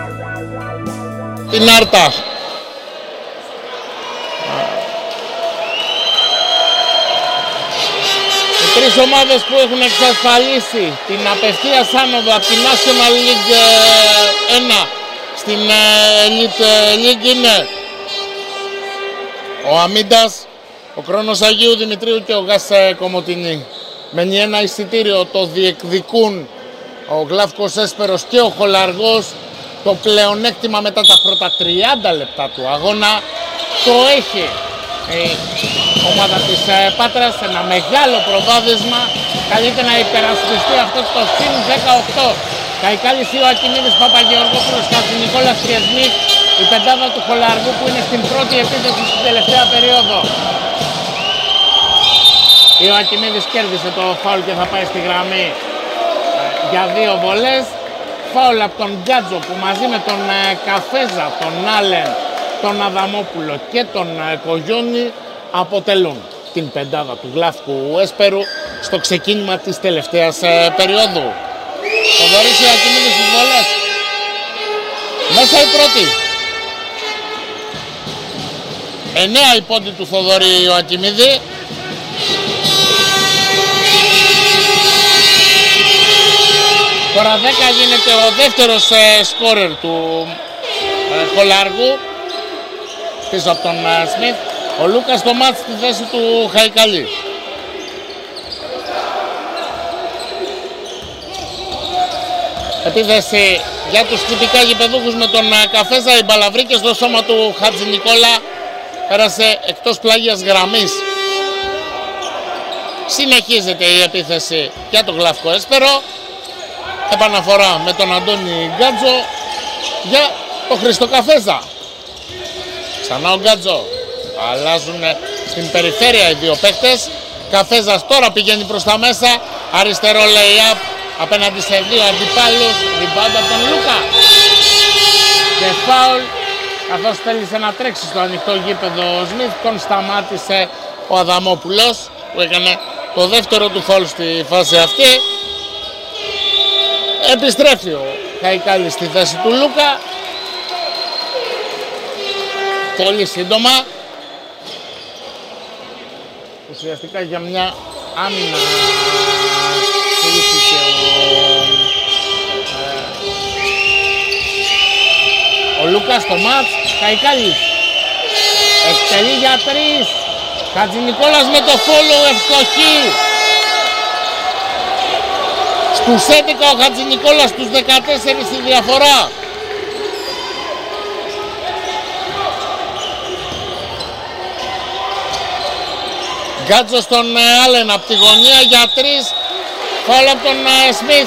την Άρτα. Οι τρεις ομάδες που έχουν εξασφαλίσει την απευθείας άνοδο από την National League 1 στην Elite League είναι ο Αμίντας, ο Κρόνος Αγίου Δημητρίου και ο ΓΑΣ Κομοτηνή. Μένει ένα εισιτήριο, το διεκδικούν ο Γλαύκος Έσπερος και ο Χολαργός. Το πλεονέκτημα μετά τα πρώτα 30 λεπτά του αγώνα το έχει η ομάδα της Πάτρας, ένα μεγάλο προβάδισμα. Καλείται να υπερασπιστεί αυτό το συν 18. Καϊκάλης Ιωακιμίδης, Παπαγεωργόπουλος, Χατζηνικόλας και Σμιθ, η πεντάδα του Χολαργού που είναι στην πρώτη επίθεση στην τελευταία περίοδο. Ο Ιωακιμίδης κέρδισε το φάουλ και θα πάει στη γραμμή για 2 βολές. Φάουλ από τον Γκάτζο που μαζί με τον Καφέζα, τον Άλεν, τον Αδαμόπουλο και τον Κογιόνι αποτελούν την πεντάδα του Γλαύκου Έσπερου στο ξεκίνημα της τελευταίας περίοδου. Ο Θοδωρής Ιωακιμίδης στις βολές. Μέσα η πρώτη. 9 η πόντη του Θοδωρή Ιωακιμίδη. Τώρα 10 γίνεται ο δεύτερος σκόρερ του Χολαργού πίσω από τον Σμιθ. Ο Λούκας το μάτς στη θέση του Χαϊκαλή. Επίθεση για τους τυπικά γηπεδούχους με τον Καφέζα. Η μπάλα βρήκε στο σώμα του Χατζη Νικόλα. Πέρασε εκτός πλάγιας γραμμής. Συνεχίζεται η επίθεση για τον Γλαύκο Έσπερο. Επαναφορά με τον Αντώνη Γκάτζο για τον Χρήστο Καφέζα. Ξανά ο Γκάτζο. Αλλάζουν στην περιφέρεια οι δύο παίκτες. Καφέζας τώρα πηγαίνει προς τα μέσα. Αριστερό lay-up απέναντι σε δύο αντιπάλους. Rebound από τον Λούκα. Και φάουλ καθώς θέλησε να τρέξει στο ανοιχτό γήπεδο ο Σμιθ. Τον σταμάτησε ο Αδαμόπουλος που έκανε το δεύτερο του φάουλ στη φάση αυτή. Επιστρέφει ο Χαϊκάλης στη θέση του Λούκα. Πολύ σύντομα. Ουσιαστικά για μια άμυνα στηρίχθηκε ο Λούκας στο μάτς. Χαϊκάλης εκτελεί για 3. Χατζηνικόλας με το follow ευστοχή. Στους 11 ο Χατζηνικόλας, στους 14 η διαφορά. Γκάτζο στον Άλεν από τη γωνία για 3. Φάουλ από τον Σμιθ.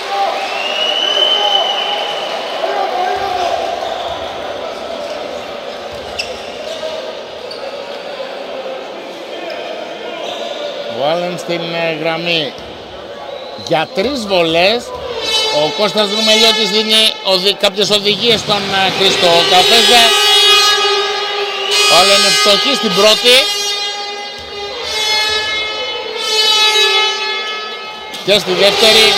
Ο Άλεν στην γραμμή για 3 βολές. Ο Κώστας Ρουμελιώτης δίνει κάποιες οδηγίες στον Χρήστο Καφέζα. Ο Άλεν ευστοχή στην πρώτη. Και στη δεύτερη.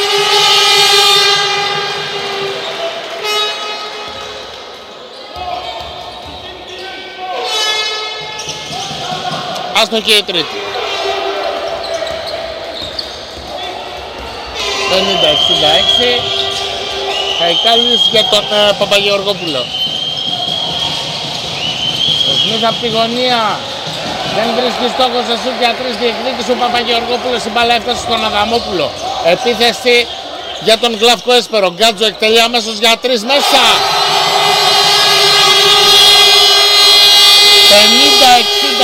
Άστοχη η τρίτη. 50-66. Χαϊκάλης για τον Παπαγεωργόπουλο. Ο Σμιθ από τη γωνία. Δεν βρίσκει στόχο σε σουτ για 3. Διεκδίκησε ο Παπαγεωργόπουλος. Η μπάλα έφτασε στον Αδαμόπουλο. Επίθεση για τον Γλαύκο Έσπερο. Γκάτζο εκτελεί αμέσως για 3 μέσα. 50-66.